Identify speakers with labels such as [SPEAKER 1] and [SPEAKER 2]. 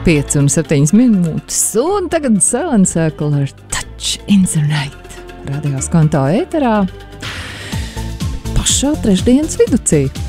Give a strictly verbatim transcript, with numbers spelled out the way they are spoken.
[SPEAKER 1] pieci un septiņas minūtes. Un tagad Silent Circle ar Touch in the Night. Radio Skanto ēterā pašā trešdienas viducī.